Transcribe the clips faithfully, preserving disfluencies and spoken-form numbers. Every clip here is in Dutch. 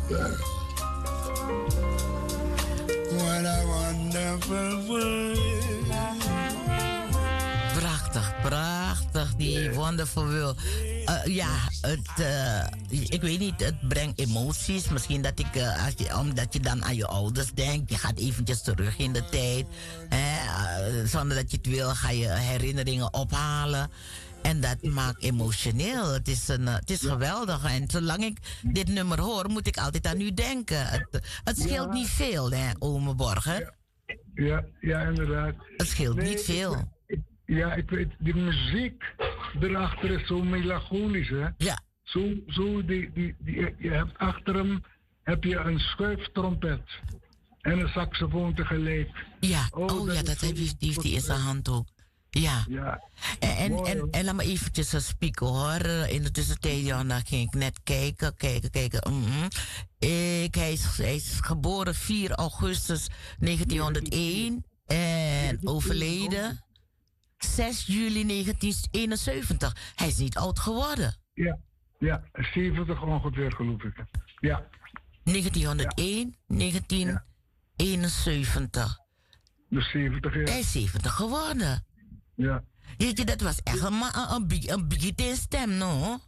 What a wonderful world. Prachtig, prachtig, die wonderful world. Uh, ja, het, uh, ik weet niet, het brengt emoties. Misschien dat ik, uh, als je, omdat je dan aan je ouders denkt, je gaat eventjes terug in de tijd. Hè, uh, zonder dat je het wil, ga je herinneringen ophalen. En dat maakt emotioneel. Het is, een, uh, het is geweldig. En zolang ik dit nummer hoor, moet ik altijd aan u denken. Het, het scheelt ja. niet veel, hè, ome Borgen? Ja, ja, ja inderdaad. Het scheelt nee, niet veel. Ik, ik, ja, ik weet, die muziek erachter is zo melancholisch, hè? Ja. Zo, zo die, die, die, je hebt achter hem heb je een schuiftrompet en een saxofoon tegelijk. Ja, oh, oh dat ja, dat heeft, heeft hij in zijn hand ook. Ja. ja. En, en, en, en laat me eventjes uh, spieken hoor. In de tussentijd ja, dan ging ik net kijken, kijken, kijken. Mm-hmm. Ik, hij, is, hij is geboren vier augustus negentienhonderdéén en overleden zes juli negentien eenenzeventig. Hij is niet oud geworden. Ja, ja, zeventig ongeveer geloof ik. Ja. negentienhonderdéén, ja. negentien eenenzeventig. Dus zeventig jaar. Hij is zeventig geworden. Ja. Weet je, dat was echt een, een, een, een biggie stem, no?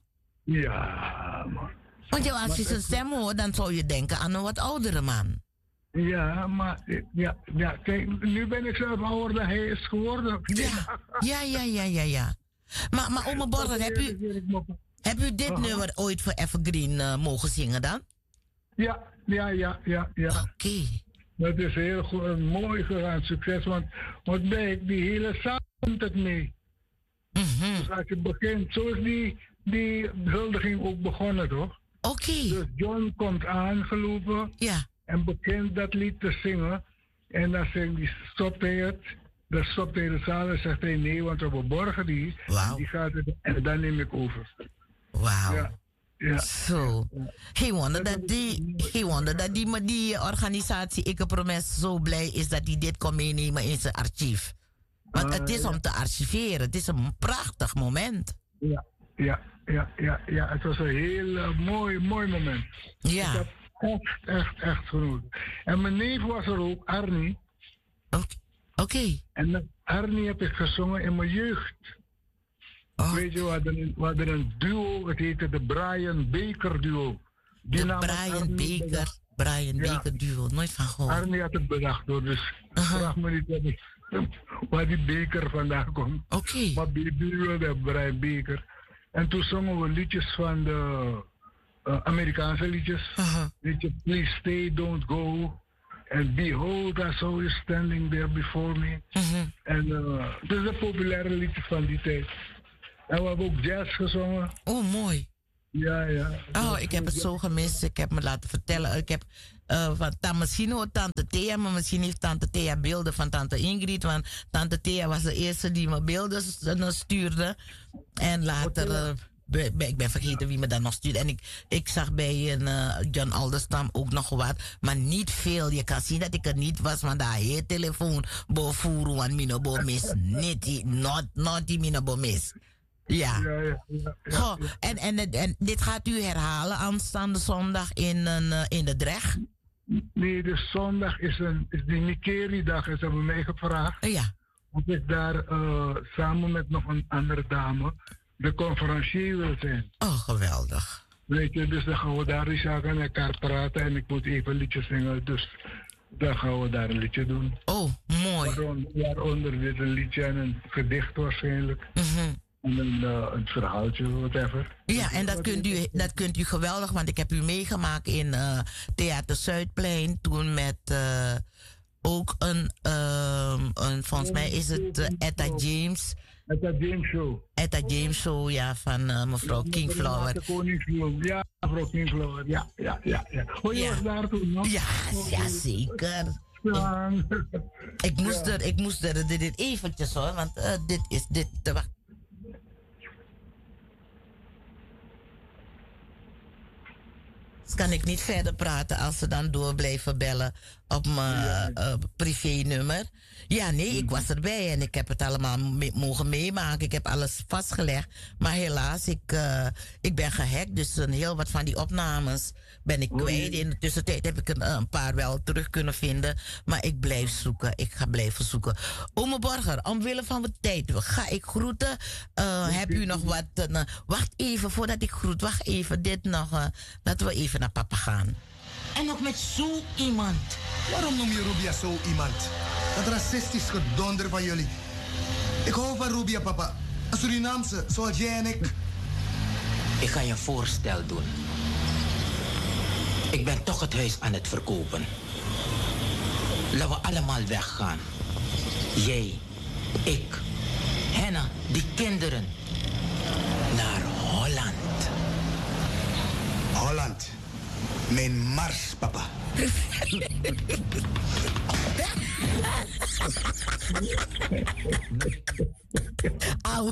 Ja, man. Want ja, als je zijn stem hoort, dan zou je denken aan een wat oudere man. Ja, maar ja, ja, kijk, nu ben ik zelf ouder dan hij is geworden. Ja, ja, ja, ja, ja. ja. Maar, maar oma Borger, heb u, heb u dit uh-huh. nummer ooit voor Evergreen uh, mogen zingen dan? Ja, ja, ja, ja, ja. Oké. Okay. Dat is heel goed, mooi gegaan, succes, want, want bij die hele zaal komt het mee. Mm-hmm. Dus als je begint, zo is die, die huldiging ook begonnen, toch? Oké. Okay. Dus John komt aangelopen ja. en begint dat lied te zingen. En dan zegt hij, stopt hij het. Dan stopt hij de zaal en zegt hij nee, want we borgen die. Wow. Die gaat het, en dan neem ik over. Wauw. Ja. Ja. Zo. Geen wonder dat die, geen wonder dat die, maar die organisatie Ik Promes zo blij is dat hij dit kon meenemen in zijn archief. Want uh, het is ja. om te archiveren. Het is een prachtig moment. Ja, ja, ja, ja, ja. Het was een heel uh, mooi, mooi moment. Ja. Ik heb echt, echt, echt genoten. En mijn neef was er ook, Arnie. Oké. Okay. En met Arnie heb ik gezongen in mijn jeugd. Oh. Weet je, we hadden, een, we hadden een duo, het heette de Brian Baker duo. Die de Brian Baker, Brian ja. Baker duo, nooit van gehoord. Arnie had het bedacht hoor, dus uh-huh. vraag me niet wat ik, waar die Baker vandaan komt. Oké. Okay. Maar die duo, de Brian Baker. En toen zongen we liedjes van de uh, Amerikaanse liedjes. Uh-huh. Weet je, Please Stay, Don't Go. En Behold, I saw you standing there before me. Uh-huh. En uh, dat is een populaire liedje van die tijd. En we hebben ook jazz gezongen. Oh, mooi. Ja, ja. Oh, ik heb het zo gemist. Ik heb me laten vertellen. Ik heb uh, van ta, misschien hoort tante Thea, maar misschien heeft tante Thea beelden van tante Ingrid. Want tante Thea was de eerste die me beelden stuurde. En later, uh, be, be, ik ben vergeten wie me dan nog stuurde. En ik, ik zag bij een, uh, John Alderstam ook nog wat, maar niet veel. Je kan zien dat ik er niet was, want daar je telefoon boven want mino bo mis. Niet, not, not die mino bo mis. Ja. Ja, ja, ja, ja, Goh, ja. En, en, en dit gaat u herhalen aanstaande zondag in, een, uh, in de Drecht? Nee, de zondag is, een, is die Nikeri-dag, is hebben mij gevraagd. Uh, ja. Of ik daar uh, samen met nog een andere dame de conferencier wil zijn. Oh, geweldig. Weet je, dus dan gaan we daar Richard en elkaar praten en ik moet even een liedje zingen, dus dan gaan we daar een liedje doen. Oh, mooi. Waaronder, waaronder dit een liedje en een gedicht waarschijnlijk. Mm-hmm. En een, uh, een verhaaltje, whatever. Ja, en dat kunt, u, dat kunt u geweldig, want ik heb u meegemaakt in uh, Theater Zuidplein. Toen met uh, ook een, um, een, volgens mij is het uh, Etta James. Etta James Show. Etta James Show, ja, van uh, mevrouw ja, Kingflower. Ja, mevrouw Kingflower, ja, ja, ja. ja. Oh, je ja. was daar toen, no? Ja, ja, zeker. Ja. Ik, ik, moest ja. er, ik moest er dit, dit eventjes hoor, want uh, dit is dit. Uh, wacht. kan ik niet verder praten als ze dan door blijven bellen op mijn ja. uh, privé-nummer. Ja, nee, ik was erbij en ik heb het allemaal me- mogen meemaken. Ik heb alles vastgelegd. Maar helaas, ik, uh, ik ben gehackt. Dus een heel wat van die opnames ben ik kwijt. In de tussentijd heb ik een, een paar wel terug kunnen vinden. Maar ik blijf zoeken. Ik ga blijven zoeken. Ome Borger, omwille van de tijd ga ik groeten. Uh, heb u nog wat? Uh, wacht even, voordat ik groet. Wacht even, dit nog. Uh, laten we even naar papa gaan. En nog met zo iemand. Waarom noem je Rubia zo iemand? Dat racistisch gedonder van jullie. Ik hou van Rubia, papa. Een Surinaamse, zoals jij en ik. Ik ga je een voorstel doen. Ik ben toch het huis aan het verkopen. Laten we allemaal weggaan. Jij, ik, Henna, die kinderen. Naar Holland. Holland. Mijn mars, papa. Auw.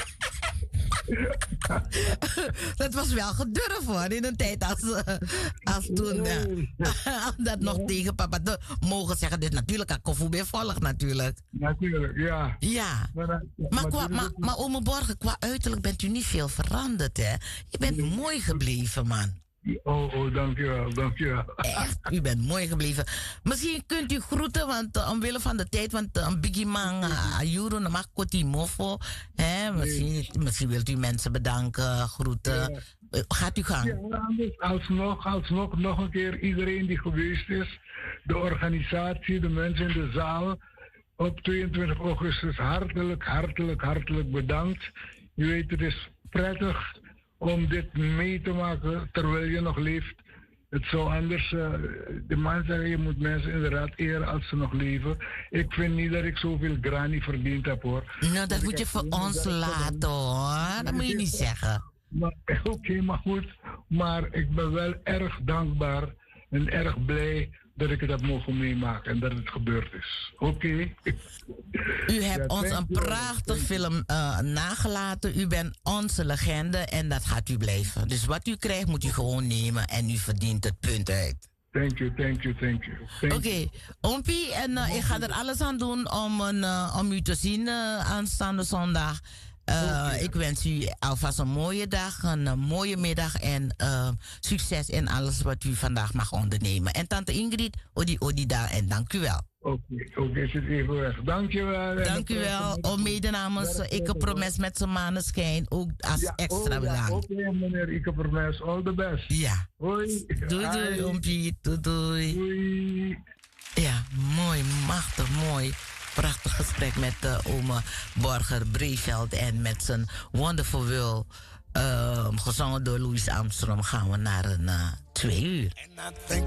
Dat was wel gedurfd hoor, in een tijd als, uh, als toen. Uh, dat nog tegen papa te mogen zeggen. Dus natuurlijk, aan Kofu weer volg natuurlijk. Natuurlijk, ja. Ja. Maar, maar, maar, qua, maar, maar Ome Borgen, qua uiterlijk bent u niet veel veranderd, hè? Je bent mooi gebleven, man. Oh, oh, dankjewel, dankjewel. Echt, u bent mooi gebleven. Misschien kunt u groeten, want uh, omwille van de tijd, want een uh, biggie man, Ayuro, uh, mag koti mofo. Hè? Misschien, misschien wilt u mensen bedanken, groeten. Ja. Uh, gaat u gang. Ja, dus alsnog, alsnog, nog een keer iedereen die geweest is. De organisatie, de mensen in de zaal. Op tweeëntwintig augustus hartelijk, hartelijk, hartelijk bedankt. Je weet, het is prettig om dit mee te maken terwijl je nog leeft. Het zou anders, uh, de man zeggen, je moet mensen inderdaad eren als ze nog leven. Ik vind niet dat ik zoveel grani verdiend heb, hoor. Nou, dat moet je voor ons laten, hoor. Dat moet je niet zeggen. Oké, okay, maar goed. Maar ik ben wel erg dankbaar en erg blij dat ik het heb mogen meemaken en dat het gebeurd is. Oké. Okay. U hebt ja, ons een prachtig film uh, nagelaten. U bent onze legende en dat gaat u blijven. Dus wat u krijgt moet u gewoon nemen en u verdient het, punt uit. Thank you, thank you, thank you. Oké, okay. Ompie, en uh, ik ga er alles aan doen om, een, uh, om u te zien uh, aanstaande zondag. Uh, okay. Ik wens u alvast een mooie dag, een, een mooie middag en uh, succes in alles wat u vandaag mag ondernemen. En tante Ingrid, odi odi daar en dank u wel. Oké, okay, oké, okay, zit even weg. Dank je wel. Dank u wel. Om mede namens Ike Promes met zijn maneschijn ook als ja, extra oh, bedankt. Ja, oké, okay, meneer Ike Promes, all the best. Ja. Hoi. Doei, doei, Ompie. Doei, doei. Doei. Ja, mooi, machtig, mooi. Prachtig gesprek met uh, ome Borger Breveld en met zijn Wonderful World. Uh, gezongen door Louis Armstrong gaan we naar een uh, twee uur.